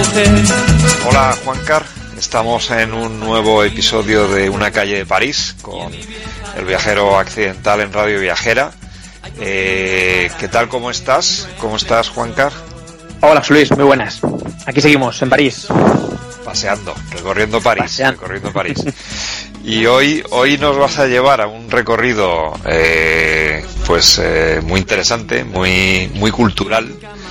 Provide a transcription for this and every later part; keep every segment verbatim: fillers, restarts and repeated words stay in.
Hola, Juancar. Estamos en un nuevo episodio de Una calle de París con el viajero accidental en Radio Viajera. Eh, ¿Qué tal? ¿Cómo estás? ¿Cómo estás, Juancar? Hola, Luis. Muy buenas. Aquí seguimos, en París. Paseando, recorriendo París. Paseando. Recorriendo París. Y hoy, hoy nos vas a llevar a un recorrido, eh, pues, eh, muy interesante, muy, muy cultural.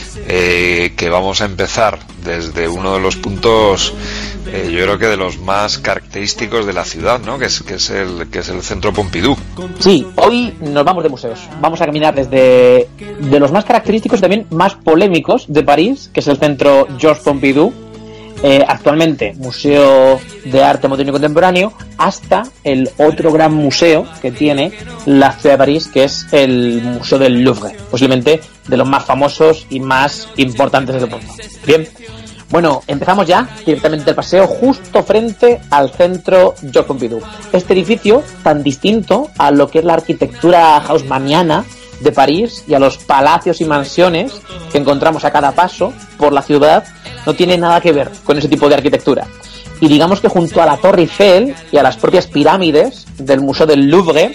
Eh, que vamos a empezar desde uno de los puntos, eh, yo creo que de los más característicos de la ciudad, ¿no? Que es, que es el, que es el Centro Pompidou. Sí, hoy nos vamos de museos. Vamos a caminar desde de los más característicos y también más polémicos de París, que es el Centro Georges Pompidou, eh, actualmente Museo de Arte Moderno y Contemporáneo, hasta el otro gran museo que tiene la ciudad de París, que es el Museo del Louvre, posiblemente de los más famosos y más importantes del mundo. Bien, bueno, empezamos ya directamente el paseo justo frente al Centro Georges Pompidou. Este edificio, tan distinto a lo que es la arquitectura haussmanniana de París y a los palacios y mansiones que encontramos a cada paso por la ciudad, no tiene nada que ver con ese tipo de arquitectura. Y digamos que junto a la Torre Eiffel y a las propias pirámides del Museo del Louvre,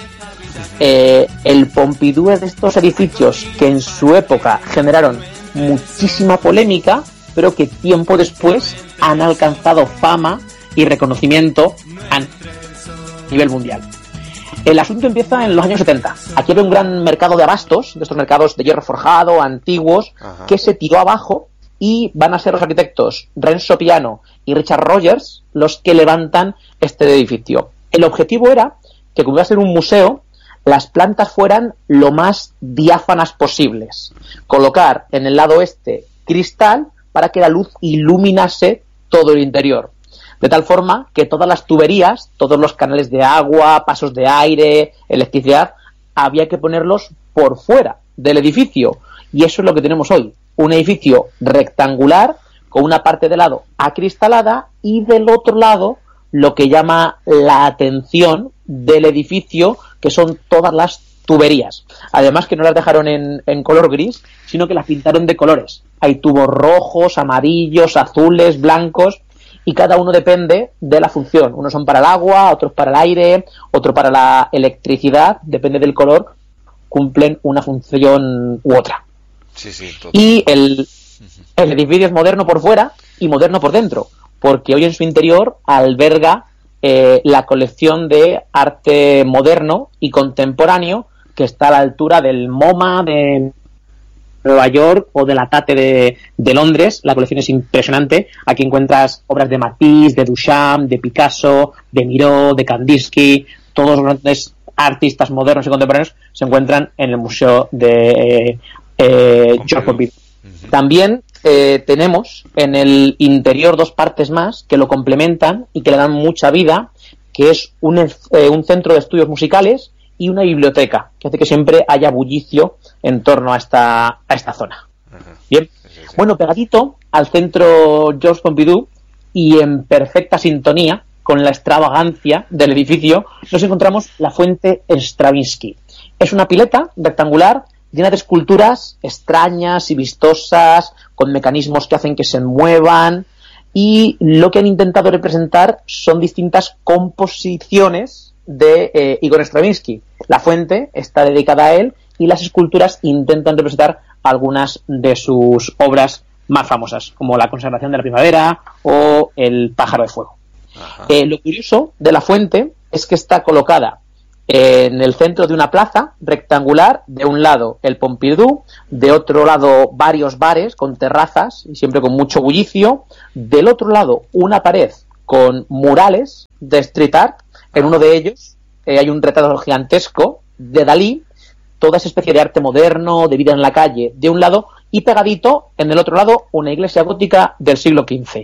eh, el Pompidou es de estos edificios que en su época generaron muchísima polémica, pero que tiempo después han alcanzado fama y reconocimiento a nivel mundial. El asunto empieza en los años setenta. Aquí había un gran mercado de abastos, de estos mercados de hierro forjado, antiguos, Ajá. que se tiró abajo, y van a ser los arquitectos Renzo Piano y Richard Rogers los que levantan este edificio. El objetivo era que, como iba a ser un museo, las plantas fueran lo más diáfanas posibles. Colocar en el lado este cristal para que la luz iluminase todo el interior. De tal forma que todas las tuberías, todos los canales de agua, pasos de aire, electricidad, había que ponerlos por fuera del edificio. Y eso es lo que tenemos hoy. Un edificio rectangular con una parte de lado acristalada y del otro lado lo que llama la atención del edificio, que son todas las tuberías. Además que no las dejaron en, en color gris, sino que las pintaron de colores. Hay tubos rojos, amarillos, azules, blancos, y cada uno depende de la función. Unos son para el agua, otros para el aire, otro para la electricidad, depende del color, cumplen una función u otra. Sí, sí, y el, el edificio es moderno por fuera y moderno por dentro, porque hoy en su interior alberga eh, la colección de arte moderno y contemporáneo que está a la altura del MoMA de Nueva York o de la Tate de, de Londres. La colección es impresionante. Aquí encuentras obras de Matisse, de Duchamp, de Picasso, de Miró, de Kandinsky. Todos los grandes artistas modernos y contemporáneos se encuentran en el museo de eh, Georges Pompidou. Uh-huh. También eh, tenemos en el interior dos partes más que lo complementan y que le dan mucha vida, que es un, eh, un centro de estudios musicales y una biblioteca, que hace que siempre haya bullicio en torno a esta, a esta zona. Uh-huh. Bien, sí, sí, sí. Bueno, pegadito al Centro Georges Pompidou y en perfecta sintonía con la extravagancia del edificio, nos encontramos la Fuente Stravinsky. Es una pileta rectangular llena de esculturas extrañas y vistosas, con mecanismos que hacen que se muevan, y lo que han intentado representar son distintas composiciones de eh, Igor Stravinsky. La fuente está dedicada a él y las esculturas intentan representar algunas de sus obras más famosas, como La consagración de la primavera o El pájaro de fuego. Eh, lo curioso de la fuente es que está colocada en el centro de una plaza rectangular, de un lado el Pompidou, de otro lado varios bares con terrazas y siempre con mucho bullicio, del otro lado una pared con murales de street art. En uno de ellos eh, hay un retrato gigantesco de Dalí, toda esa especie de arte moderno, de vida en la calle, de un lado, y pegadito, en el otro lado, una iglesia gótica del siglo quince.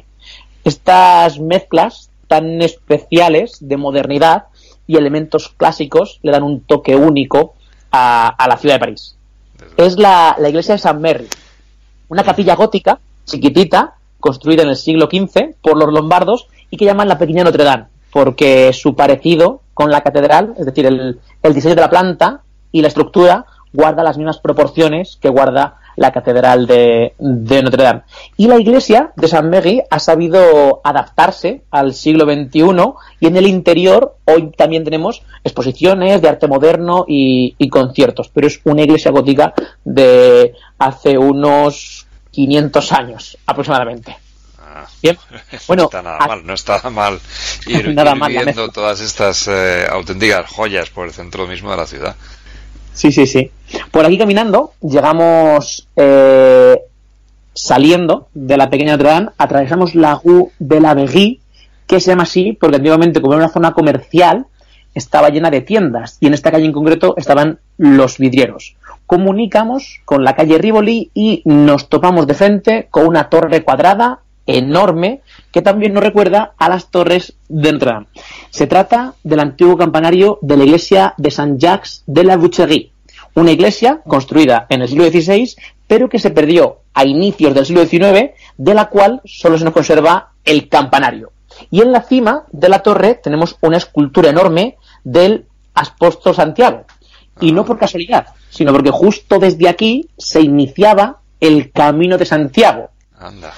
Estas mezclas tan especiales de modernidad y elementos clásicos le dan un toque único a, a la ciudad de París. Es la, la iglesia de Saint Mary, una capilla gótica, chiquitita, construida en el siglo quince por los lombardos y que llaman la pequeña Notre Dame, porque su parecido con la catedral, es decir, el, el diseño de la planta y la estructura, guarda las mismas proporciones que guarda la catedral de, de Notre Dame. Y la iglesia de Saint-Merry ha sabido adaptarse al siglo veintiuno, y en el interior hoy también tenemos exposiciones de arte moderno y, y conciertos, pero es una iglesia gótica de hace unos quinientos años aproximadamente. Bien. Bueno, no está nada a... mal, no está nada mal ir, nada ir mal, viendo todas estas eh, auténticas joyas por el centro mismo de la ciudad. Sí, sí, sí. Por aquí caminando llegamos eh, saliendo de la pequeña Notre Dame, atravesamos la Rue de la Verrerie, que se llama así porque antiguamente, como era una zona comercial, estaba llena de tiendas, y en esta calle en concreto estaban los vidrieros. Comunicamos con la calle Rivoli y nos topamos de frente con una torre cuadrada enorme que también nos recuerda a las torres de Notre Dame. Se trata del antiguo campanario de la iglesia de Saint-Jacques de la Boucherie, una iglesia construida en el siglo dieciséis, pero que se perdió a inicios del siglo diecinueve, de la cual solo se nos conserva el campanario. Y en la cima de la torre tenemos una escultura enorme del apóstol Santiago, y no por casualidad, sino porque justo desde aquí se iniciaba el Camino de Santiago. Anda.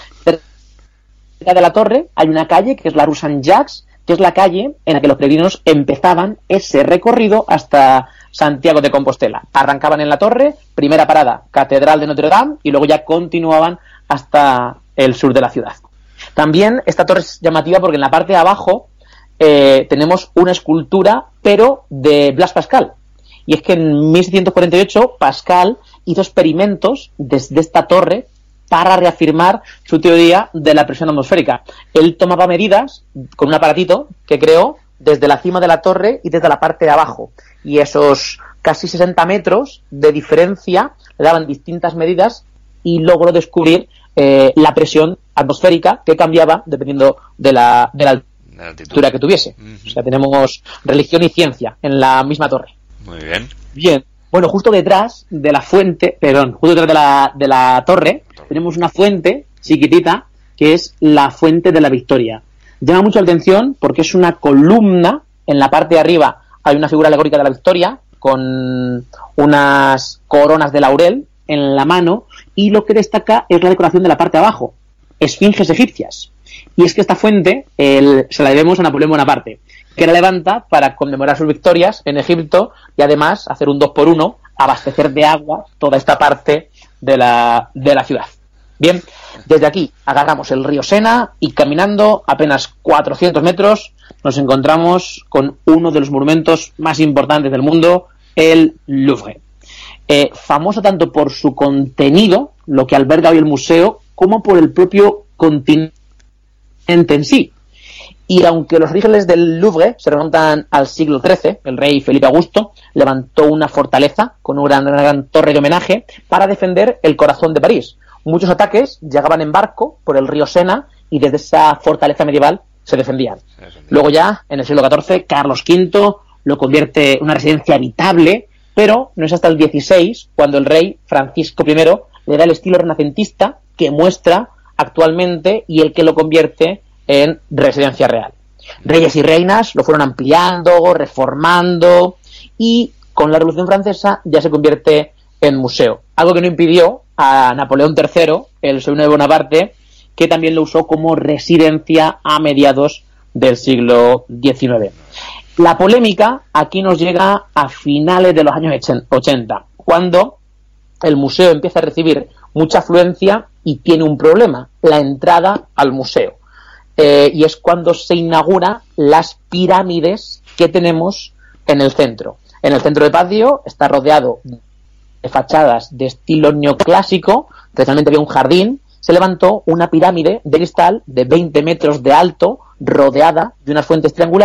Cerca de la torre hay una calle que es la Rue Saint-Jacques, que es la calle en la que los peregrinos empezaban ese recorrido hasta Santiago de Compostela. Arrancaban en la torre, primera parada, Catedral de Notre Dame, y luego ya continuaban hasta el sur de la ciudad. También esta torre es llamativa porque en la parte de abajo eh, tenemos una escultura, pero de Blaise Pascal. Y es que en mil seiscientos cuarenta y ocho Pascal hizo experimentos desde esta torre para reafirmar su teoría de la presión atmosférica. Él tomaba medidas con un aparatito que creó desde la cima de la torre y desde la parte de abajo. Y esos casi sesenta metros de diferencia le daban distintas medidas y logró descubrir eh, la presión atmosférica, que cambiaba dependiendo de la, de la altura que tuviese. Uh-huh. O sea, tenemos religión y ciencia en la misma torre. Muy bien. Bien. Bueno, justo detrás de la fuente, perdón, justo detrás de la, de la torre, tenemos una fuente chiquitita que es la Fuente de la Victoria. Llama mucho la atención porque es una columna. En la parte de arriba hay una figura alegórica de la Victoria con unas coronas de laurel en la mano, y lo que destaca es la decoración de la parte de abajo, esfinges egipcias. Y es que esta fuente el, se la debemos a Napoleón Bonaparte, que la levanta para conmemorar sus victorias en Egipto y además hacer un dos por uno, abastecer de agua toda esta parte de la, de la ciudad. Bien, desde aquí agarramos el río Sena y caminando apenas cuatrocientos metros nos encontramos con uno de los monumentos más importantes del mundo, el Louvre. Eh, famoso tanto por su contenido, lo que alberga hoy el museo, como por el propio continente en sí. Y aunque los orígenes del Louvre se remontan al siglo trece, el rey Felipe Augusto levantó una fortaleza con una gran, una gran torre de homenaje para defender el corazón de París. Muchos ataques llegaban en barco por el río Sena y desde esa fortaleza medieval se defendían. Luego ya, en el siglo catorce, Carlos quinto lo convierte en una residencia habitable, pero no es hasta el dieciséis cuando el rey Francisco primero le da el estilo renacentista que muestra actualmente y el que lo convierte en residencia real. Reyes y reinas lo fueron ampliando, reformando, y con la Revolución Francesa ya se convierte en museo. Algo que no impidió a Napoleón tercero, el sobrino de Bonaparte, que también lo usó como residencia a mediados del siglo diecinueve. La polémica aquí nos llega a finales de los años ochenta, cuando el museo empieza a recibir mucha afluencia y tiene un problema: la entrada al museo. Eh, y es cuando se inaugura las pirámides que tenemos en el centro. En el centro del patio está rodeado de fachadas de estilo neoclásico, especialmente había un jardín. Se levantó una pirámide de cristal de veinte metros de alto, rodeada de unas fuentes triangulares